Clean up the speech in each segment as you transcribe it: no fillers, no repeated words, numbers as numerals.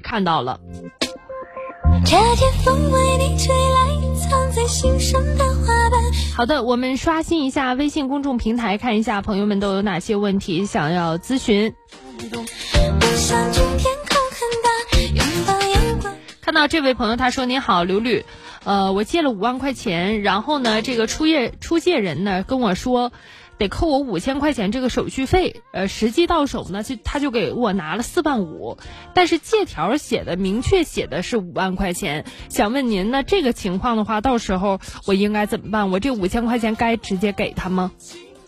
看到了。 这天风为你吹来，藏在心上的花瓣。 好的，我们刷新一下微信公众平台，看一下朋友们都有哪些问题想要咨询。看到这位朋友他说，您好刘律，我借了5万块钱，然后呢这个出借人呢跟我说得扣我5000块钱这个手续费，实际到手呢他就给我拿了4万5，但是借条明确写的是5万块钱，想问您呢这个情况的话，到时候我应该怎么办？我这5000块钱该直接给他吗？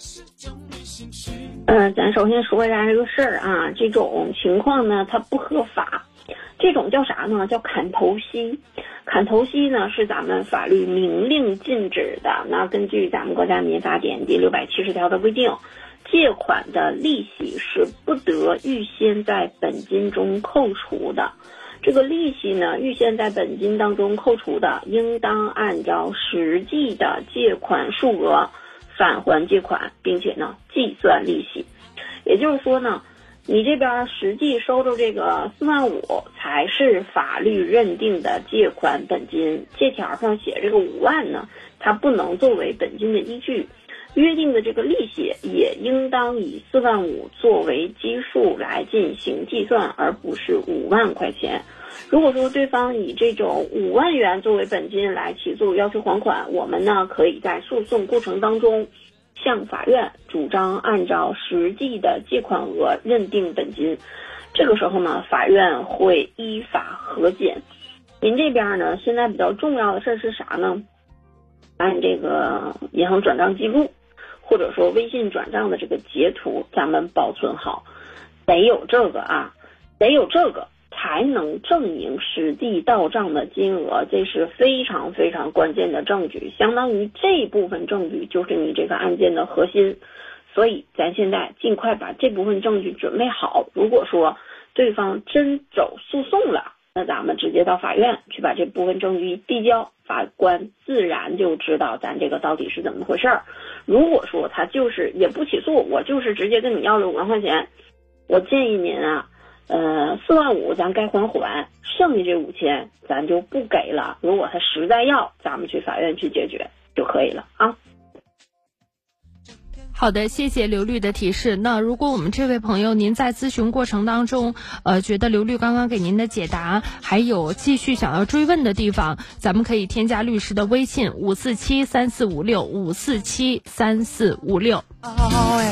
咱首先说一下这个事儿啊，这种情况呢它不合法，这种叫啥呢？叫砍头息。砍头息呢是咱们法律明令禁止的。那根据咱们国家民法典第670条的规定，借款的利息是不得预先在本金中扣除的。这个利息呢，预先在本金当中扣除的，应当按照实际的借款数额返还借款，并且呢计算利息。也就是说呢，你这边实际收着这个4万5才是法律认定的借款本金，借条上写这个5万呢，它不能作为本金的依据。约定的这个利息也应当以4万5作为基数来进行计算，而不是5万块钱。如果说对方以这种5万元作为本金来起诉要求还款，我们呢可以在诉讼过程当中向法院主张按照实际的借款额认定本金，这个时候呢，法院会依法核减。您这边呢，现在比较重要的事是啥呢？按这个银行转账记录，或者说微信转账的这个截图，咱们保存好，得有这个啊，得有这个才能证明实际到账的金额，这是非常非常关键的证据，相当于这部分证据就是你这个案件的核心。所以咱现在尽快把这部分证据准备好，如果说对方真走诉讼了，那咱们直接到法院去把这部分证据递交，法官自然就知道咱这个到底是怎么回事儿。如果说他就是也不起诉，我就是直接跟你要了5万块钱，我建议您啊4万5咱该还，剩下这5000咱就不给了。如果他实在要，咱们去法院去解决就可以了啊。 好的，谢谢刘律的提示。那如果我们这位朋友您在咨询过程当中觉得刘律刚刚给您的解答还有继续想要追问的地方，咱们可以添加律师的微信5473456，5473456。